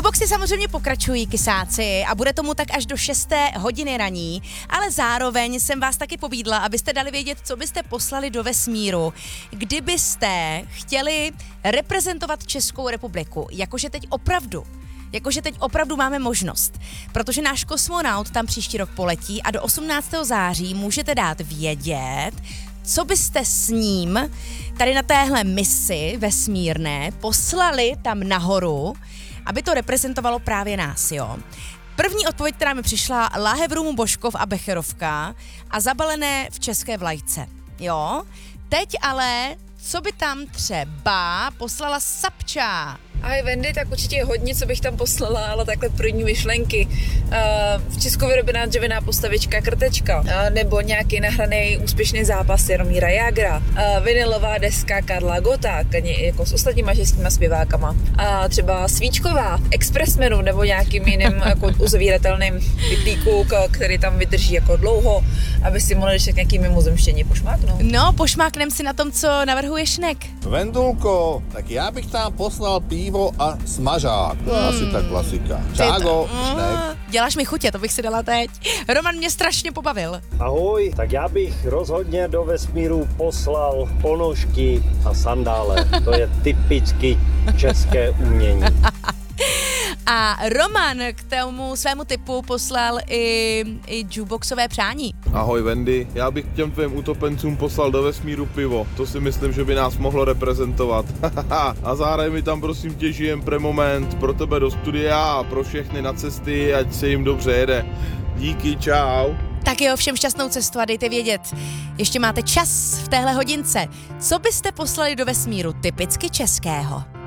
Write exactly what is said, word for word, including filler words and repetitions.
Jukeboxy samozřejmě pokračují, kysáci, a bude tomu tak až do šesté hodiny raní, ale zároveň jsem vás taky pobídla, abyste dali vědět, co byste poslali do vesmíru, kdybyste chtěli reprezentovat Českou republiku, jakože teď opravdu. Jakože teď opravdu máme možnost, protože náš kosmonaut tam příští rok poletí a do osmnáctého září můžete dát vědět, co byste s ním tady na téhle misi vesmírné poslali tam nahoru, aby to reprezentovalo právě nás, jo. První odpověď, která mi přišla, láhev růmu Božkov a Becherovka a zabalené v české vlajce, jo. Teď ale, co by tam třeba poslala Sapča? Ahoj Wendy, tak určitě je hodně, co bych tam poslala, ale takhle první myšlenky. Uh, v Česku vyrobená dřevěná postavička Krtečka, uh, nebo nějaký nahraný úspěšný zápas Jaromíra Jágra, uh, vinylová deska Karla Gotta, jako s ostatníma českýma zpěvákama. Uh, třeba Svíčková, Expressmenu, nebo nějakým jiným jako uzavíratelným vyplíku, který tam vydrží jako dlouho, aby si mohli ještě nějaký mimozemštění pošmáknout. No, pošmáknem si na tom, co navrhuje Šnek. Vendulko, tak já bych tam poslal pivo a smažák. To je mm. asi ta klasika. Čágo, mm, Šnek. Děláš mi chutě, to bych si dala teď. Roman mě strašně pobavil. Ahoj, tak já bych rozhodně do vesmíru poslal ponožky a sandále. To je typicky české umění. A Roman k tomu svému typu poslal i, i jukeboxové přání. Ahoj Wendy, já bych těm tvým utopencům poslal do vesmíru pivo. To si myslím, že by nás mohlo reprezentovat. A zahraj mi tam prosím tě Žijem pre moment pro tebe do studia a pro všechny na cesty, ať se jim dobře jede. Díky, čau. Tak jo, všem šťastnou cestu a dejte vědět. Ještě máte čas v téhle hodince. Co byste poslali do vesmíru typicky českého?